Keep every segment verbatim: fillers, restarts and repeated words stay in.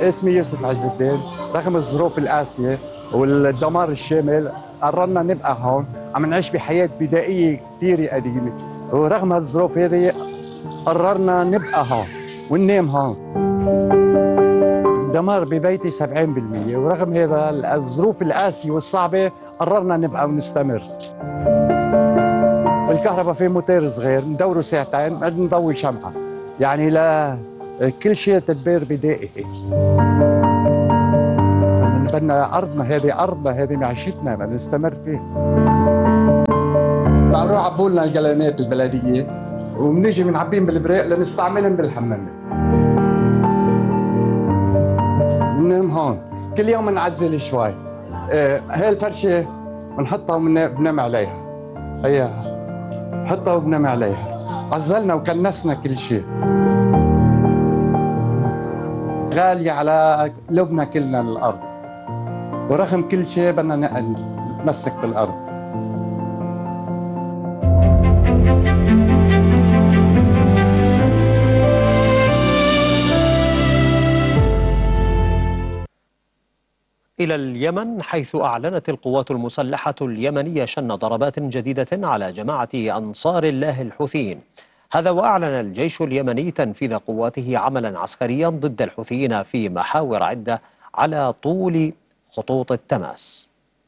اسمي يوسف عز الدين. رغم الظروف القاسية والدمار الشامل قررنا نبقى هون، عم نعيش بحياة بدائية كثير قديمة، ورغم هالظروف هذه قررنا نبقى هون وننام هون. دمار ببيتي سبعين بالمئة، ورغم هذا الظروف القاسية والصعبة قررنا نبقى ونستمر. بالكهرباء في موتير صغير ندوره ساعتين بعد نضوي شمعة، يعني لا كل شيء تدبير بدائي. بدنا أرضنا هذه، أرضنا هذه معيشتنا بدنا نستمر فيها. بنروح عبولنا الجلانات البلدية وبنيجي بنعبيهم بالبريق لنستعملهم بالحمامات. بننام هون كل يوم بنعزل شوي. آه هاي الفرشة بنحطها وبننام عليها. هيها حطها وبننام عليها. عزلنا وكنسنا كل شيء. غالية على قلوبنا كلنا الأرض، ورغم كل شيء بدنا نتمسك بالأرض. إلى اليمن، حيث أعلنت القوات المسلحة اليمنية شن ضربات جديدة على جماعة أنصار الله الحوثيين. هذا وأعلن الجيش اليمني تنفيذ قواته عملا عسكريا ضد الحوثيين في محاور عدة على طول خطوط التماس.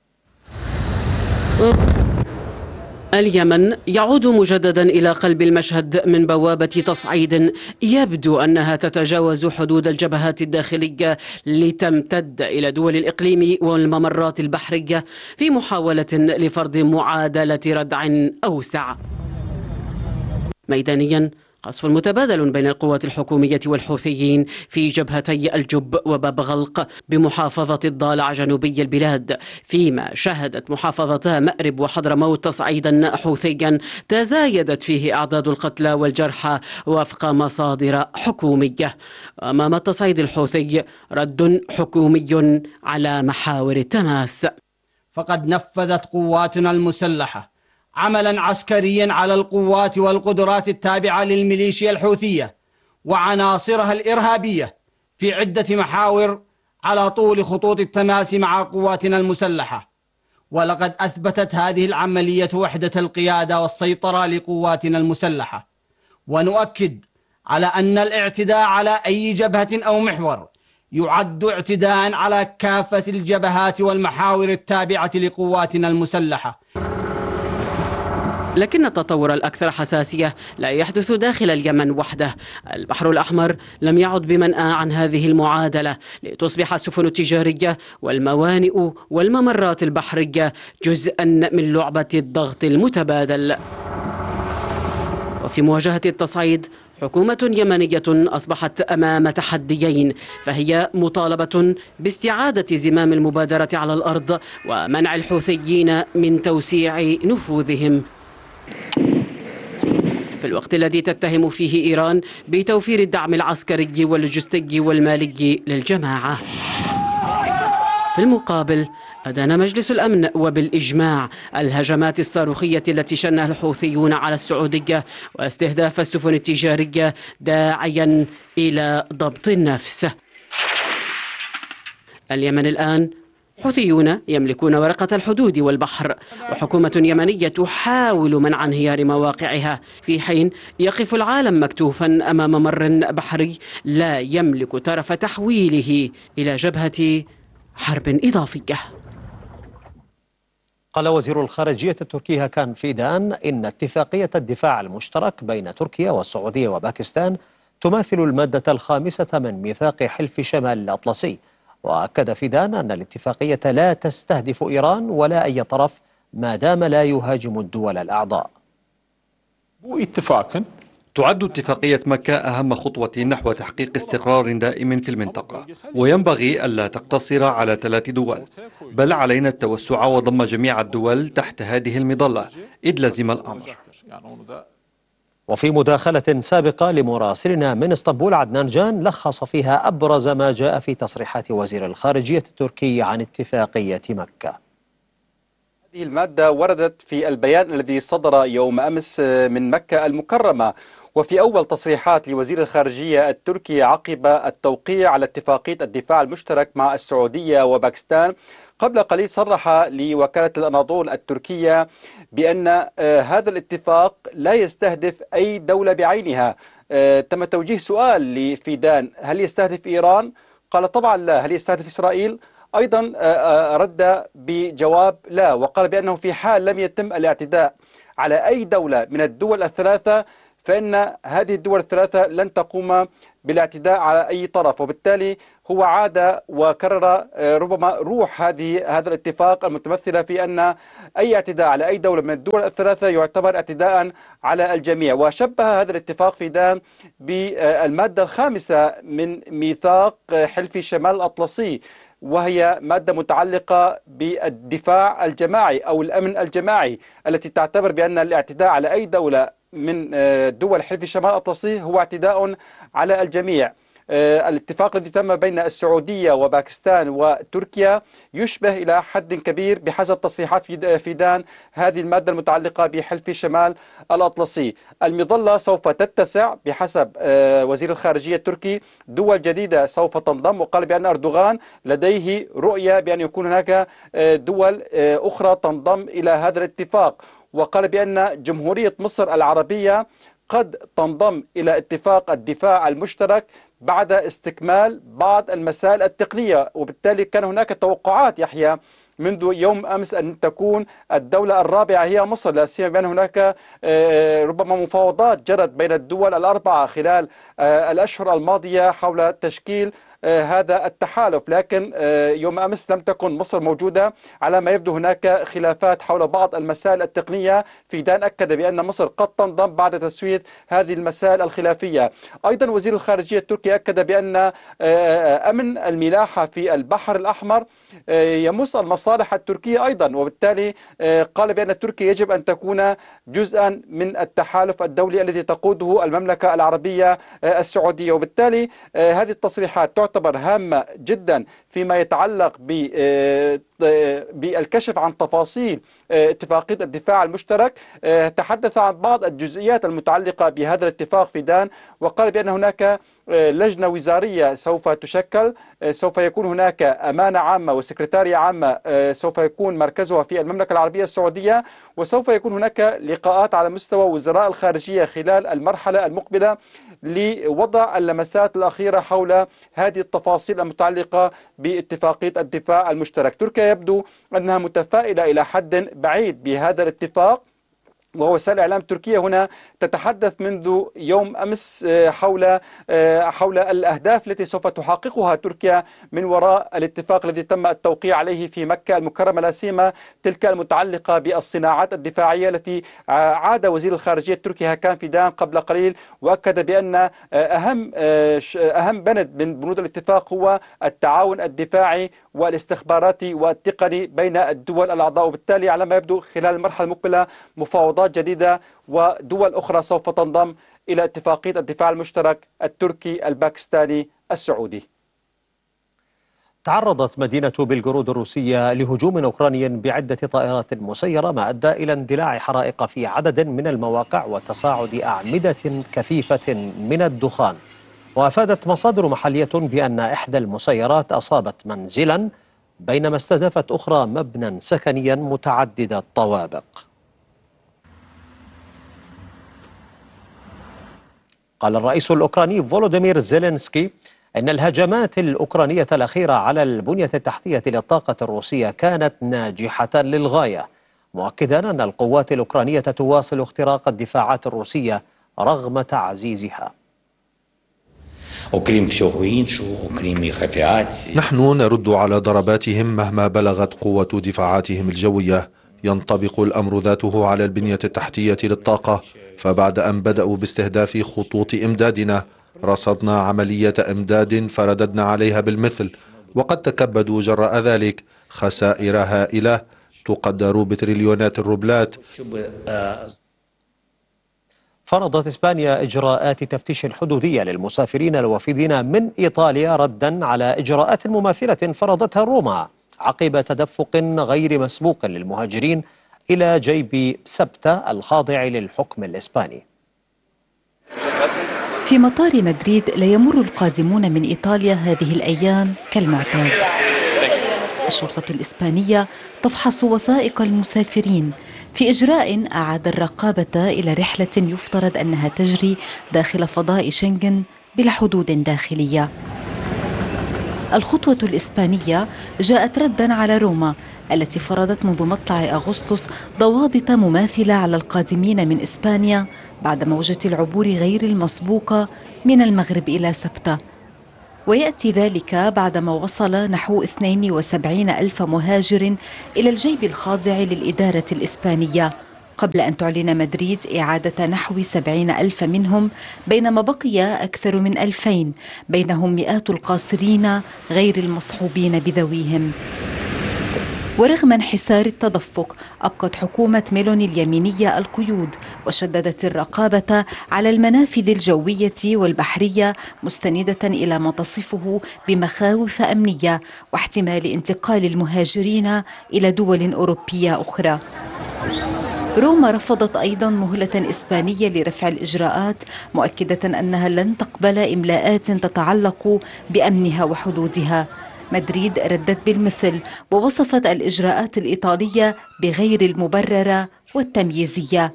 اليمن يعود مجددا إلى قلب المشهد من بوابة تصعيد يبدو أنها تتجاوز حدود الجبهات الداخلية لتمتد إلى دول الإقليم والممرات البحرية في محاولة لفرض معادلة ردع أوسع. ميدانيا، قصف متبادل بين القوات الحكومية والحوثيين في جبهتي الجب وباب غلق بمحافظة الضالع جنوبي البلاد، فيما شهدت محافظتا مأرب وحضرموت تصعيدا حوثيا تزايدت فيه أعداد القتلى والجرحى وفق مصادر حكومية. أمام التصعيد الحوثي رد حكومي على محاور التماس. فقد نفذت قواتنا المسلحة عملا عسكريا على القوات والقدرات التابعة للميليشيا الحوثية وعناصرها الإرهابية في عدة محاور على طول خطوط التماس مع قواتنا المسلحة. ولقد أثبتت هذه العملية وحدة القيادة والسيطرة لقواتنا المسلحة. ونؤكد على أن الاعتداء على أي جبهة أو محور يعد اعتداء على كافة الجبهات والمحاور التابعة لقواتنا المسلحة. لكن التطور الأكثر حساسية لا يحدث داخل اليمن وحده. البحر الأحمر لم يعد بمنأى عن هذه المعادلة لتصبح السفن التجارية والموانئ والممرات البحرية جزءا من لعبة الضغط المتبادل. وفي مواجهة التصعيد، حكومة يمنية أصبحت أمام تحديين، فهي مطالبة باستعادة زمام المبادرة على الأرض ومنع الحوثيين من توسيع نفوذهم، في الوقت الذي تتهم فيه إيران بتوفير الدعم العسكري واللوجستي والمالي للجماعة. في المقابل، أدان مجلس الأمن وبالإجماع الهجمات الصاروخية التي شنها الحوثيون على السعودية واستهداف السفن التجارية، داعيا إلى ضبط النفس. اليمن الآن حوثيون يملكون ورقة الحدود والبحر، وحكومة يمنية تحاول منع انهيار مواقعها، في حين يقف العالم مكتوفا أمام مر بحري لا يملك طرف تحويله إلى جبهة حرب إضافية. قال وزير الخارجية التركي هاكان فيدان إن اتفاقية الدفاع المشترك بين تركيا والسعودية وباكستان تماثل المادة الخامسة من ميثاق حلف شمال الأطلسي. وأكد فيدان أن الاتفاقية لا تستهدف إيران ولا أي طرف ما دام لا يهاجم الدول الأعضاء. اتفاق تعد اتفاقية مكة أهم خطوة نحو تحقيق استقرار دائم في المنطقة، وينبغي ألا تقتصر على ثلاث دول، بل علينا التوسع وضم جميع الدول تحت هذه المظلة إذ لزم الأمر. وفي مداخلة سابقة لمراسلنا من اسطنبول عدنان جان لخص فيها أبرز ما جاء في تصريحات وزير الخارجية التركي عن اتفاقية مكة. هذه المادة وردت في البيان الذي صدر يوم أمس من مكة المكرمة، وفي أول تصريحات لوزير الخارجية التركي عقب التوقيع على اتفاقية الدفاع المشترك مع السعودية وباكستان، قبل قليل صرح لوكالة الأناضول التركية بأن هذا الاتفاق لا يستهدف أي دولة بعينها. تم توجيه سؤال لفيدان: هل يستهدف إيران؟ قال طبعا لا. هل يستهدف إسرائيل؟ أيضا رد بجواب لا، وقال بأنه في حال لم يتم الاعتداء على أي دولة من الدول الثلاثة فإن هذه الدول الثلاثة لن تقوم بالاعتداء على أي طرف. وبالتالي هو عاد وكرر ربما روح هذه هذا الاتفاق المتمثلة في أن أي اعتداء على أي دولة من الدول الثلاثة يعتبر اعتداء على الجميع. وشبه هذا الاتفاق فيدان بالمادة الخامسة من ميثاق حلف شمال الأطلسي، وهي مادة متعلقة بالدفاع الجماعي أو الأمن الجماعي، التي تعتبر بأن الاعتداء على أي دولة من دول حلف شمال الأطلسي هو اعتداء على الجميع. الاتفاق الذي تم بين السعودية وباكستان وتركيا يشبه إلى حد كبير بحسب تصريحات فيدان هذه المادة المتعلقة بحلف شمال الأطلسي. المظلة سوف تتسع بحسب وزير الخارجية التركي، دول جديدة سوف تنضم، وقال بأن أردوغان لديه رؤية بأن يكون هناك دول أخرى تنضم إلى هذا الاتفاق، وقال بأن جمهورية مصر العربية قد تنضم إلى اتفاق الدفاع المشترك بعد استكمال بعض المسائل التقنية. وبالتالي كان هناك توقعات يحيى منذ يوم أمس أن تكون الدولة الرابعة هي مصر، لا سيما بأن هناك ربما مفاوضات جرت بين الدول الأربعة خلال الأشهر الماضية حول تشكيل هذا التحالف، لكن يوم أمس لم تكن مصر موجودة. على ما يبدو هناك خلافات حول بعض المسائل التقنية. فيدان أكد بأن مصر قد تنضم بعد تسوية هذه المسائل الخلافية. أيضا وزير الخارجية التركي أكد بأن أمن الملاحة في البحر الأحمر يمس المصالح التركية أيضا، وبالتالي قال بأن تركيا يجب أن تكون جزءا من التحالف الدولي الذي تقوده المملكة العربية السعودية. وبالتالي هذه التصريحات تعتبر هامة جدا فيما يتعلق بالكشف عن تفاصيل اتفاقية الدفاع المشترك. تحدث عن بعض الجزئيات المتعلقة بهذا الاتفاق فيدان، وقال بأن هناك لجنة وزارية سوف تشكل، سوف يكون هناك أمانة عامة وسكرتارية عامة سوف يكون مركزها في المملكة العربية السعودية، وسوف يكون هناك لقاءات على مستوى وزراء الخارجية خلال المرحلة المقبلة لوضع اللمسات الأخيرة حول هذه التفاصيل المتعلقة باتفاقية الدفاع المشترك. تركيا يبدو أنها متفائلة إلى حد بعيد بهذا الاتفاق، ووسائل الإعلام التركية هنا تتحدث منذ يوم أمس حول حول الأهداف التي سوف تحققها تركيا من وراء الاتفاق الذي تم التوقيع عليه في مكة المكرمة، لا سيما تلك المتعلقة بالصناعات الدفاعية التي عاد وزير الخارجية التركي هاكان فيدان قبل قليل وأكد بأن أهم أهم بند من بنود الاتفاق هو التعاون الدفاعي والاستخباراتي والتقني بين الدول الأعضاء. وبالتالي على ما يبدو خلال المرحلة المقبلة مفاوضات جديدة ودول أخرى سوف تنضم إلى اتفاقية الدفاع المشترك التركي الباكستاني السعودي. تعرضت مدينة بلغرود الروسية لهجوم أوكراني بعدة طائرات مسيرة، ما أدى إلى اندلاع حرائق في عدد من المواقع وتصاعد أعمدة كثيفة من الدخان. وأفادت مصادر محلية بأن إحدى المسيرات أصابت منزلا، بينما استهدفت أخرى مبنى سكنيا متعدد الطوابق. قال الرئيس الأوكراني فولوديمير زيلينسكي إن الهجمات الأوكرانية الأخيرة على البنية التحتية للطاقة الروسية كانت ناجحة للغاية، مؤكدا أن القوات الأوكرانية تواصل اختراق الدفاعات الروسية رغم تعزيزها. نحن نرد على ضرباتهم مهما بلغت قوة دفاعاتهم الجوية. ينطبق الأمر ذاته على البنية التحتية للطاقة، فبعد أن بدأوا باستهداف خطوط إمدادنا رصدنا عملية إمداد فرددنا عليها بالمثل، وقد تكبدوا جراء ذلك خسائر هائلة تقدر بتريليونات الروبلات. فرضت إسبانيا إجراءات تفتيش حدودية للمسافرين الوافدين من إيطاليا ردا على إجراءات مماثلة فرضتها روما عقب تدفق غير مسبوق للمهاجرين إلى جيب سبتة الخاضع للحكم الإسباني. في مطار مدريد لا يمر القادمون من إيطاليا هذه الأيام كالمعتاد. الشرطة الإسبانية تفحص وثائق المسافرين في إجراء أعاد الرقابة إلى رحلة يفترض أنها تجري داخل فضاء شنغن بلا حدود داخلية. الخطوة الإسبانية جاءت رداً على روما التي فرضت منذ مطلع أغسطس ضوابط مماثلة على القادمين من إسبانيا بعد موجة العبور غير المسبوقة من المغرب إلى سبتة. ويأتي ذلك بعدما وصل نحو اثنين وسبعين ألف مهاجر إلى الجيب الخاضع للإدارة الإسبانية، قبل أن تعلن مدريد إعادة نحو سبعين ألف منهم، بينما بقي أكثر من ألفين، بينهم مئات القاصرين غير المصحوبين بذويهم. ورغم انحسار التدفق أبقت حكومة ميلوني اليمينية القيود وشددت الرقابة على المنافذ الجوية والبحرية، مستندة إلى ما تصفه بمخاوف أمنية واحتمال انتقال المهاجرين إلى دول أوروبية أخرى. روما رفضت أيضا مهلة إسبانية لرفع الإجراءات، مؤكدة أنها لن تقبل إملاءات تتعلق بأمنها وحدودها. مدريد ردت بالمثل ووصفت الإجراءات الإيطالية بغير المبررة والتمييزية.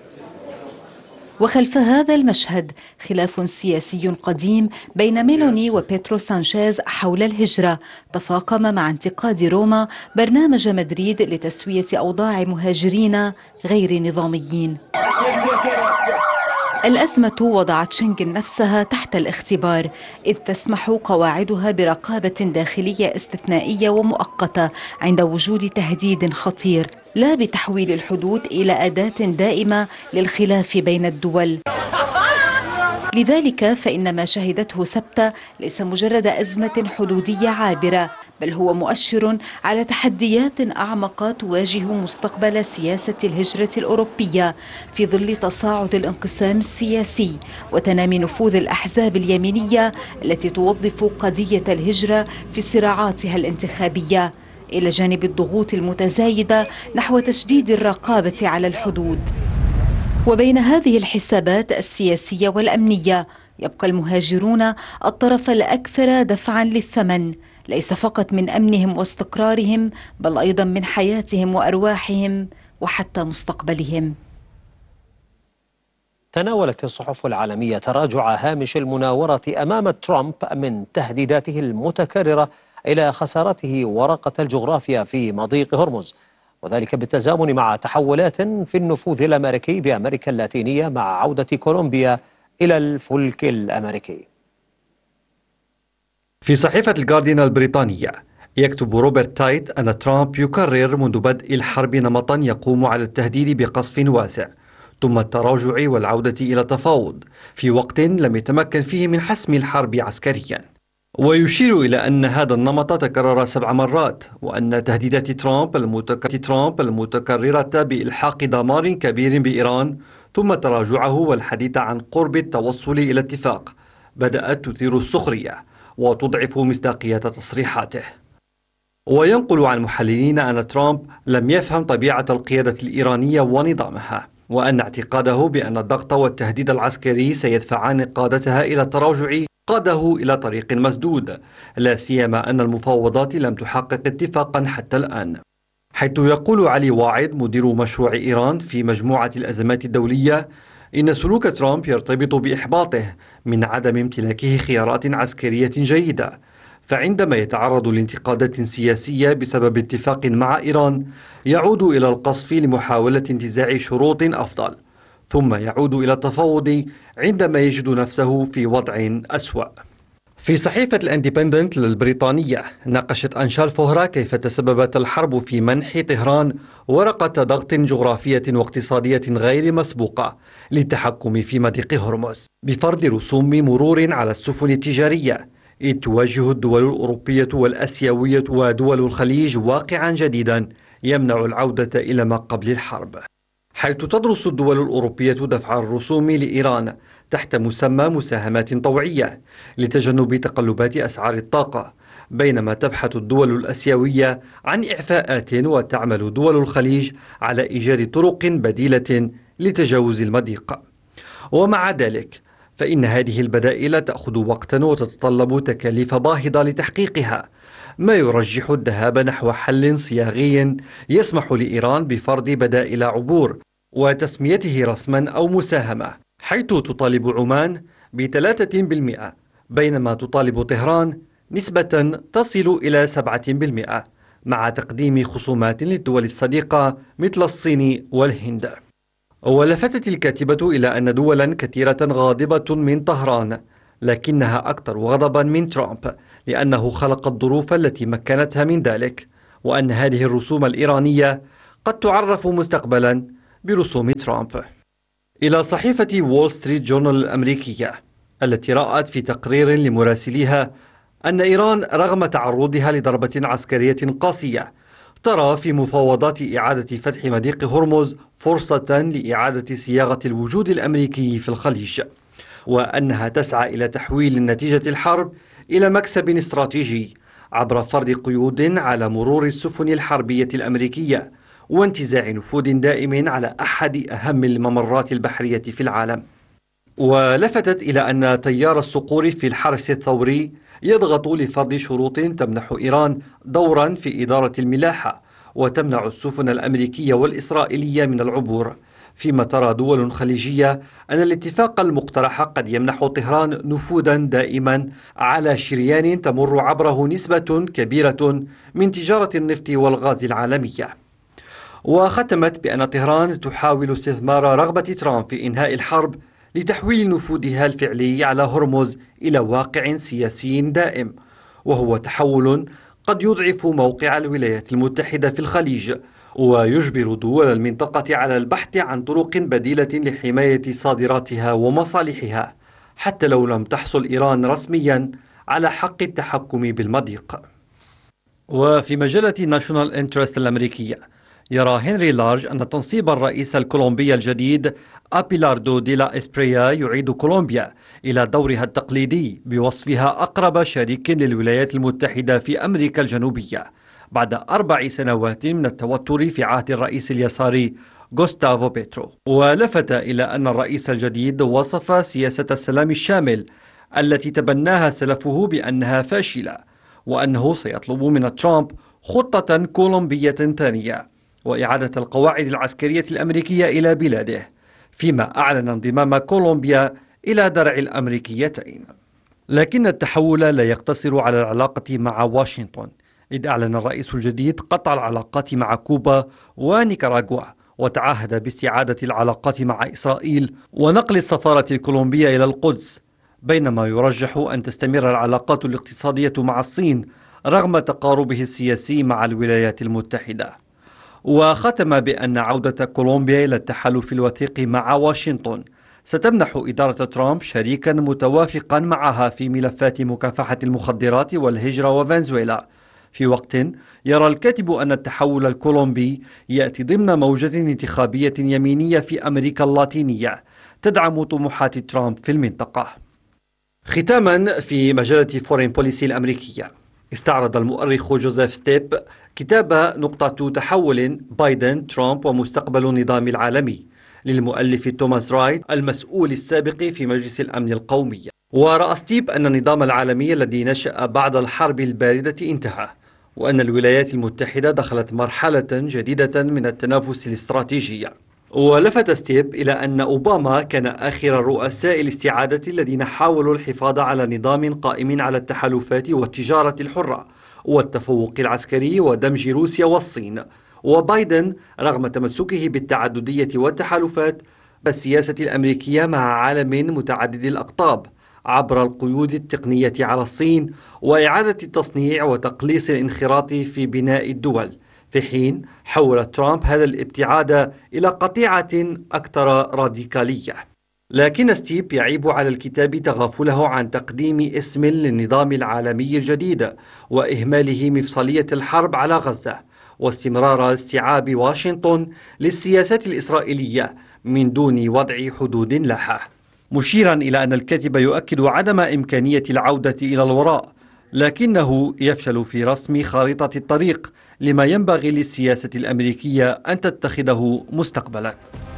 وخلف هذا المشهد خلاف سياسي قديم بين ميلوني وبيترو سانشيز حول الهجرة تفاقم مع انتقاد روما برنامج مدريد لتسوية أوضاع مهاجرين غير نظاميين. الأزمة وضعت شنغن نفسها تحت الاختبار، إذ تسمح قواعدها برقابة داخلية استثنائية ومؤقتة عند وجود تهديد خطير، لا بتحويل الحدود إلى أداة دائمة للخلاف بين الدول. لذلك فإن ما شهدته سبتة ليس مجرد أزمة حدودية عابرة، بل هو مؤشر على تحديات أعمق تواجه مستقبل سياسة الهجرة الأوروبية في ظل تصاعد الانقسام السياسي وتنامي نفوذ الأحزاب اليمينية التي توظف قضية الهجرة في صراعاتها الانتخابية، إلى جانب الضغوط المتزايدة نحو تشديد الرقابة على الحدود. وبين هذه الحسابات السياسية والأمنية يبقى المهاجرون الطرف الأكثر دفعاً للثمن، ليس فقط من أمنهم واستقرارهم، بل أيضاً من حياتهم وأرواحهم وحتى مستقبلهم. تناولت الصحف العالمية تراجع هامش المناورة أمام ترامب من تهديداته المتكررة إلى خسارته ورقة الجغرافيا في مضيق هرمز، وذلك بالتزامن مع تحولات في النفوذ الأمريكي بأمريكا اللاتينية مع عودة كولومبيا إلى الفلك الأمريكي. في صحيفة الجارديان البريطانية يكتب روبرت تايت أن ترامب يكرر منذ بدء الحرب نمطا يقوم على التهديد بقصف واسع ثم التراجع والعودة إلى التفاوض في وقت لم يتمكن فيه من حسم الحرب عسكريا، ويشير إلى أن هذا النمط تكرر سبع مرات، وأن تهديدات ترامب المتك... ترامب المتكررة بإلحاق دمار كبير بإيران ثم تراجعه والحديث عن قرب التوصل إلى اتفاق بدأت تثير السخرية وتضعف مصداقية تصريحاته. وينقل عن محللين أن ترامب لم يفهم طبيعة القيادة الإيرانية ونظامها، وأن اعتقاده بأن الضغط والتهديد العسكري سيدفعان قادتها إلى التراجع قاده إلى طريق مسدود، لا سيما أن المفاوضات لم تحقق اتفاقا حتى الآن. حيث يقول علي واعد مدير مشروع إيران في مجموعة الأزمات الدولية إن سلوك ترامب يرتبط بإحباطه من عدم امتلاكه خيارات عسكرية جيدة، فعندما يتعرض لانتقادات سياسية بسبب اتفاق مع إيران يعود إلى القصف لمحاولة انتزاع شروط أفضل، ثم يعود إلى التفاوض عندما يجد نفسه في وضع أسوأ. في صحيفة الاندبندنت البريطانية ناقشت أنشال فوهرا كيف تسببت الحرب في منح طهران ورقة ضغط جغرافية واقتصادية غير مسبوقة للتحكم في مضيق هرمز بفرض رسوم مرور على السفن التجارية، إذ تواجه الدول الأوروبية والأسيوية ودول الخليج واقعا جديدا يمنع العودة إلى ما قبل الحرب، حيث تدرس الدول الأوروبية دفع الرسوم لإيران تحت مسمى مساهمات طوعية لتجنب تقلبات أسعار الطاقة، بينما تبحث الدول الأسيوية عن إعفاءات وتعمل دول الخليج على إيجاد طرق بديلة لتجاوز المضيق. ومع ذلك فإن هذه البدائل تأخذ وقتا وتتطلب تكاليف باهظة لتحقيقها، ما يرجح الذهاب نحو حل صياغي يسمح لإيران بفرض بدائل عبور وتسميته رسما أو مساهمة، حيث تطالب عمان بثلاثة بالمئة بينما تطالب طهران نسبة تصل إلى سبعة بالمئة، مع تقديم خصومات للدول الصديقة مثل الصين والهند. ولفتت الكاتبة إلى أن دولا كثيرة غاضبة من طهران، لكنها أكثر غضبا من ترامب لأنه خلق الظروف التي مكنتها من ذلك، وأن هذه الرسوم الإيرانية قد تعرف مستقبلا برسوم ترامب. إلى صحيفة وول ستريت جورنال الأمريكية التي رأت في تقرير لمراسليها أن إيران رغم تعرضها لضربة عسكرية قاسية ترى في مفاوضات إعادة فتح مضيق هرمز فرصة لإعادة صياغة الوجود الأمريكي في الخليج، وأنها تسعى إلى تحويل نتيجة الحرب إلى مكسب استراتيجي عبر فرض قيود على مرور السفن الحربية الأمريكية وانتزاع نفوذ دائم على أحد أهم الممرات البحرية في العالم. ولفتت إلى أن تيار الصقور في الحرس الثوري يضغط لفرض شروط تمنح إيران دورا في إدارة الملاحة وتمنع السفن الأمريكية والإسرائيلية من العبور، فيما ترى دول خليجية أن الاتفاق المقترح قد يمنح طهران نفوذا دائما على شريان تمر عبره نسبة كبيرة من تجارة النفط والغاز العالمية. وختمت بأن طهران تحاول استثمار رغبة ترامب في إنهاء الحرب لتحويل نفوذها الفعلي على هرمز إلى واقع سياسي دائم، وهو تحول قد يضعف موقع الولايات المتحدة في الخليج ويجبر دول المنطقة على البحث عن طرق بديلة لحماية صادراتها ومصالحها، حتى لو لم تحصل إيران رسميا على حق التحكم بالمضيق. وفي مجلة ناشونال انترست الأمريكية يرى هنري لارج أن تنصيب الرئيس الكولومبي الجديد أبيلاردو دي لا إسبريا يعيد كولومبيا إلى دورها التقليدي بوصفها أقرب شريك للولايات المتحدة في أمريكا الجنوبية بعد أربع سنوات من التوتر في عهد الرئيس اليساري غوستافو بيترو. ولفت إلى أن الرئيس الجديد وصف سياسة السلام الشامل التي تبناها سلفه بأنها فاشلة، وأنه سيطلب من ترامب خطة كولومبية ثانية وإعادة القواعد العسكرية الأمريكية إلى بلاده، فيما أعلن انضمام كولومبيا إلى درع الأمريكيتين. لكن التحول لا يقتصر على العلاقة مع واشنطن، إذ أعلن الرئيس الجديد قطع العلاقات مع كوبا ونيكاراغوا، وتعهد باستعادة العلاقات مع إسرائيل ونقل السفارة الكولومبية إلى القدس، بينما يرجح أن تستمر العلاقات الاقتصادية مع الصين رغم تقاربه السياسي مع الولايات المتحدة. وختم بأن عودة كولومبيا إلى التحالف الوثيق مع واشنطن ستمنح إدارة ترامب شريكا متوافقا معها في ملفات مكافحة المخدرات والهجرة وفنزويلا، في وقت يرى الكاتب أن التحول الكولومبي يأتي ضمن موجة انتخابية يمينية في أمريكا اللاتينية تدعم طموحات ترامب في المنطقة. ختاما في مجلة فورين بوليسي الأمريكية، استعرض المؤرخ جوزيف ستيب كتاب نقطة تحول بايدن ترامب ومستقبل النظام العالمي للمؤلف توماس رايت المسؤول السابق في مجلس الأمن القومي. ورأى ستيب أن النظام العالمي الذي نشأ بعد الحرب الباردة انتهى، وأن الولايات المتحدة دخلت مرحلة جديدة من التنافس الاستراتيجي. ولفت ستيب إلى أن أوباما كان آخر الرؤساء الاستعادة الذين حاولوا الحفاظ على نظام قائم على التحالفات والتجارة الحرة والتفوق العسكري ودمج روسيا والصين، وبايدن رغم تمسكه بالتعددية والتحالفات بالسياسة الأمريكية مع عالم متعدد الأقطاب عبر القيود التقنية على الصين وإعادة التصنيع وتقليص الانخراط في بناء الدول، في حين حول ترامب هذا الابتعاد إلى قطيعة أكثر راديكالية. لكن ستيب يعيب على الكتاب تغافله عن تقديم اسم للنظام العالمي الجديد وإهماله مفصلية الحرب على غزة واستمرار استيعاب واشنطن للسياسات الإسرائيلية من دون وضع حدود لها، مشيرا إلى أن الكاتب يؤكد عدم إمكانية العودة إلى الوراء، لكنه يفشل في رسم خارطة الطريق لما ينبغي للسياسة الأمريكية أن تتخذه مستقبلا.